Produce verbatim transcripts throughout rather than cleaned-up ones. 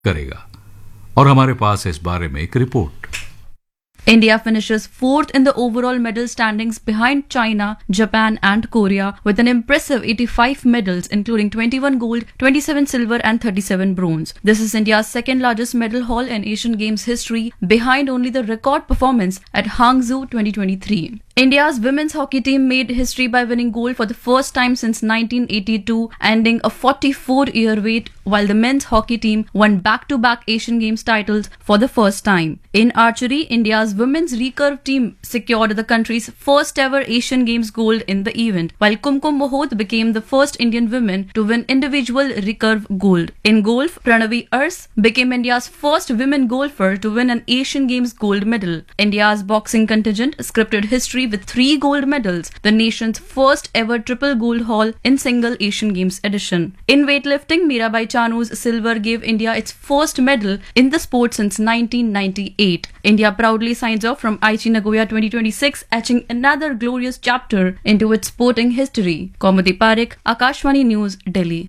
करेगा। और हमारे पास है इस बारे में एक report. India finishes fourth in the overall medal standings behind China, Japan and Korea with an impressive eighty-five medals including twenty-one gold, twenty-seven silver and thirty-seven bronze. This is India's second largest medal haul in Asian Games history, behind only the record performance at Hangzhou twenty twenty-three. India's women's hockey team made history by winning gold for the first time since nineteen eighty-two, ending a forty-four year wait, while the men's hockey team won back-to-back Asian Games titles for the first time. In archery, India's women's recurve team secured the country's first ever Asian Games gold in the event, while Kumkum Mohot became the first Indian woman to win individual recurve gold. In golf, Pranavi Urs became India's first women golfer to win an Asian Games gold medal. India's boxing contingent scripted history with three gold medals, the nation's first ever triple gold haul in single Asian Games edition. In weightlifting, Mirabai Chanu's silver gave India its first medal in the sport since nineteen ninety-eight. India proudly signs off from Aichi Nagoya twenty twenty-six, etching another glorious chapter into its sporting history. Kaumudi Parekh, Akashvani News, Delhi.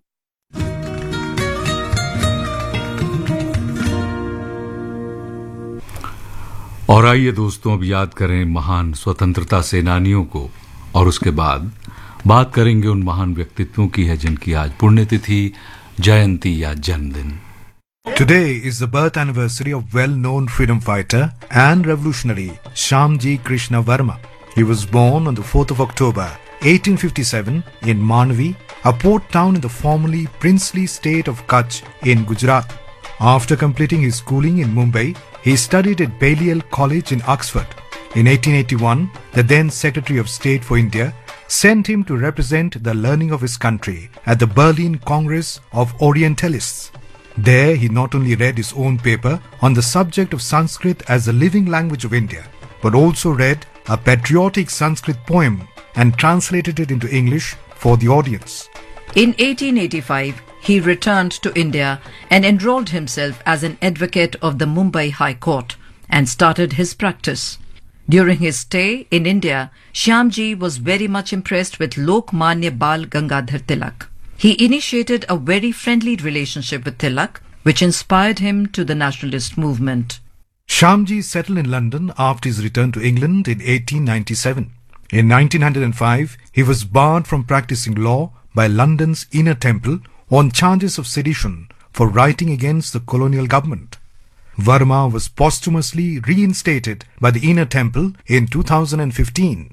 और आइए दोस्तों, अब याद करें महान स्वतंत्रता सेनानियों को, और उसके बाद बात करेंगे उन महान व्यक्तित्वों की है जिनकी आज पुण्यतिथि, जयंती या जन्मदिन। Today is the birth anniversary of well-known freedom fighter and revolutionary Shyamji Krishna Varma. He was born on the fourth of October eighteen fifty-seven in Manvi, a port town in the formerly princely state of Kutch in Gujarat. After completing his schooling in Mumbai, he studied at Balliol College in Oxford. In eighteen eighty-one, the then Secretary of State for India sent him to represent the learning of his country at the Berlin Congress of Orientalists. There, he not only read his own paper on the subject of Sanskrit as the living language of India, but also read a patriotic Sanskrit poem and translated it into English for the audience. In eighteen eighty-five, he returned to India and enrolled himself as an advocate of the Mumbai High Court and started his practice. During his stay in India, Shyamji was very much impressed with Lokmanya Bal Gangadhar Tilak. He initiated a very friendly relationship with Tilak, which inspired him to the nationalist movement. Shyamji settled in London after his return to England in eighteen ninety-seven. In nineteen oh five, he was barred from practicing law by London's Inner Temple on charges of sedition for writing against the colonial government. Varma was posthumously reinstated by the Inner Temple in two thousand fifteen.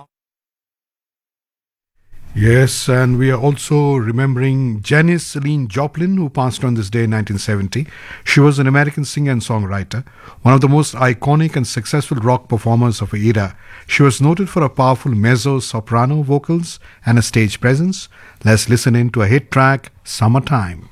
Yes, and we are also remembering Janis Celine Joplin, who passed on this day in nineteen seventy. She was an American singer and songwriter, one of the most iconic and successful rock performers of her era. She was noted for her powerful mezzo-soprano vocals and a stage presence. Let's listen in to a hit track, Summertime.